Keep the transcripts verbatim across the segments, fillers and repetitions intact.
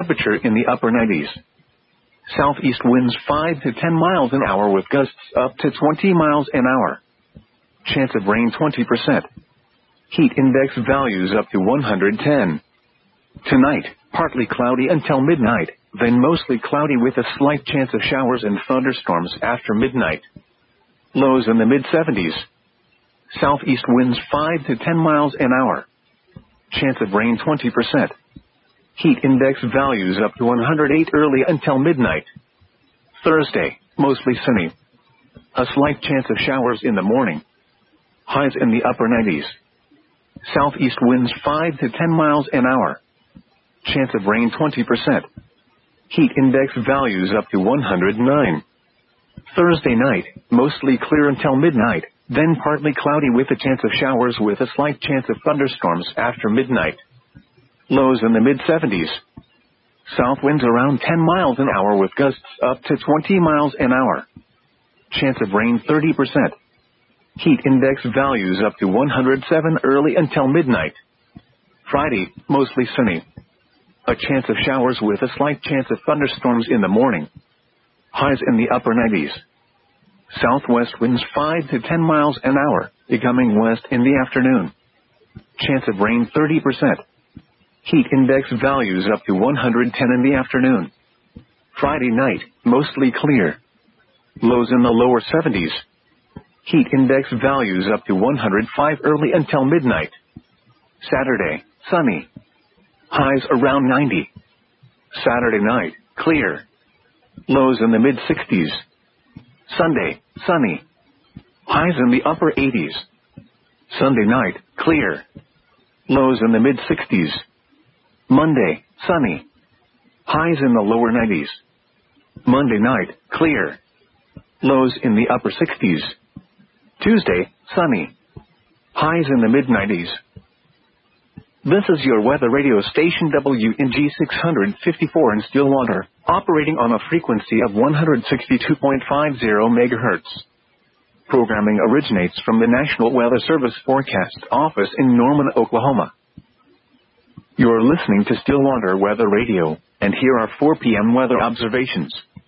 Temperature in the upper nineties. Southeast winds five to ten miles an hour with gusts up to twenty miles an hour. Chance of rain twenty percent. Heat index values up to one hundred ten. Tonight, partly cloudy until midnight, then mostly cloudy with a slight chance of showers and thunderstorms after midnight. Lows in the mid seventies. Southeast winds five to ten miles an hour. Chance of rain twenty percent. Heat index values up to one hundred eight early until midnight. Thursday, mostly sunny. A slight chance of showers in the morning. Highs in the upper nineties. Southeast winds five to ten miles an hour. Chance of rain twenty percent. Heat index values up to one hundred nine. Thursday night, mostly clear until midnight, then partly cloudy with a chance of showers with a slight chance of thunderstorms after midnight. Lows in the mid seventies. South winds around ten miles an hour with gusts up to twenty miles an hour. Chance of rain thirty percent. Heat index values up to one hundred seven early until midnight. Friday, mostly sunny. A chance of showers with a slight chance of thunderstorms in the morning. Highs in the upper nineties. Southwest winds five to ten miles an hour, becoming west in the afternoon. Chance of rain thirty percent. Heat index values up to one hundred ten in the afternoon. Friday night, mostly clear. Lows in the lower seventies. Heat index values up to one hundred five early until midnight. Saturday, sunny. Highs around ninety. Saturday night, clear. Lows in the mid sixties. Sunday, sunny. Highs in the upper eighties. Sunday night, clear. Lows in the mid sixties. Monday, sunny. Highs in the lower nineties. Monday night, clear. Lows in the upper sixties. Tuesday, sunny. Highs in the mid nineties. This is your weather radio station W N G six fifty-four in Stillwater, operating on a frequency of one hundred sixty-two point five zero megahertz. Programming originates from the National Weather Service Forecast Office in Norman, Oklahoma. You're listening to Stillwater Weather Radio, and here are four p m weather observations.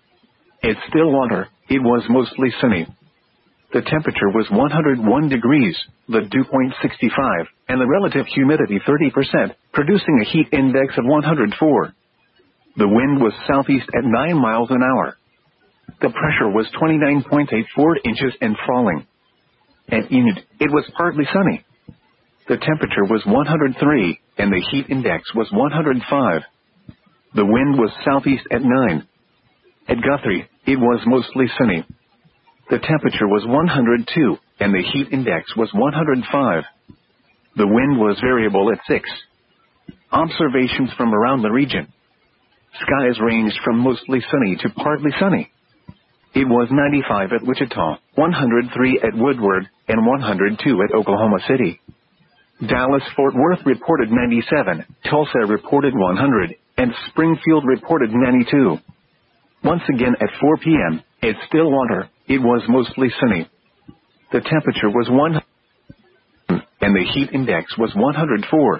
At Stillwater, it was mostly sunny. The temperature was one hundred one degrees, the dew point sixty-five, and the relative humidity thirty percent, producing a heat index of one hundred four. The wind was southeast at nine miles an hour. The pressure was twenty-nine point eight four inches and falling. At Enid, it was partly sunny. The temperature was one hundred three, and the heat index was one hundred five. The wind was southeast at nine. At Guthrie, it was mostly sunny. The temperature was one hundred two, and the heat index was one hundred five. The wind was variable at six. Observations from around the region. Skies ranged from mostly sunny to partly sunny. It was ninety-five at Wichita, one hundred three at Woodward, and one hundred two at Oklahoma City. Dallas-Fort Worth reported ninety-seven, Tulsa reported one hundred, and Springfield reported ninety-two. Once again at four p m, at Stillwater, it was mostly sunny. The temperature was one hundred, and the heat index was one hundred four.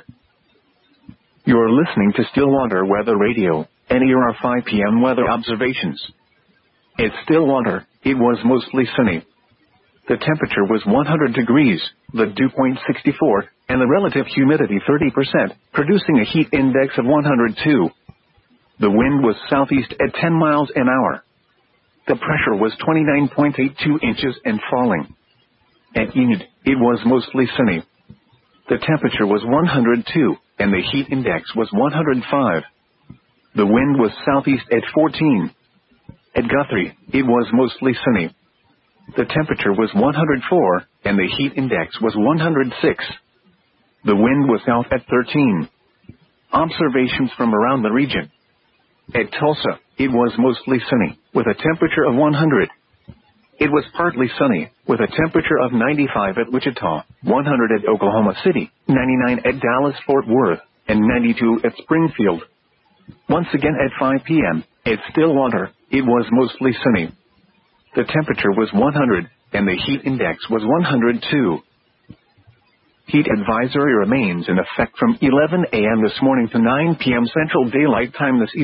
You're listening to Stillwater Weather Radio, and here are five p m weather observations. At Stillwater, it was mostly sunny. The temperature was one hundred degrees, the dew point sixty-four, and the relative humidity thirty percent, producing a heat index of one hundred two. The wind was southeast at ten miles an hour. The pressure was twenty-nine point eight two inches and falling. At Enid, it was mostly sunny. The temperature was one hundred two, and the heat index was one hundred five. The wind was southeast at fourteen. At Guthrie, it was mostly sunny. The temperature was one hundred four, and the heat index was one hundred six. The wind was south at thirteen. Observations from around the region. At Tulsa, it was mostly sunny, with a temperature of one hundred. It was partly sunny, with a temperature of ninety-five at Wichita, one hundred at Oklahoma City, ninety-nine at Dallas-Fort Worth, and ninety-two at Springfield. Once again at five p m, at Stillwater, it was mostly sunny. The temperature was one hundred, and the heat index was one hundred two. Heat advisory remains in effect from eleven a m this morning to nine p m Central Daylight Time this evening.